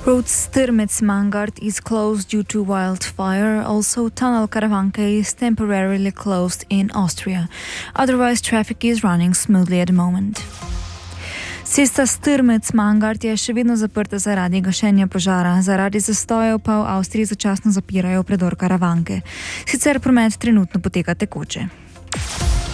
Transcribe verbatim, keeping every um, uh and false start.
Road Styrmic-Mangart is closed due to wildfire. Also, Tunnel Karavanke is temporarily closed in Austria. Otherwise, traffic is running smoothly at the moment. Cesta Styrmic-Mangart je še vedno zaprta zaradi gašenja požara. Zaradi zastojev pa v Avstriji začasno zapirajo predor Karavanke. Sicer promet trenutno poteka tekoče.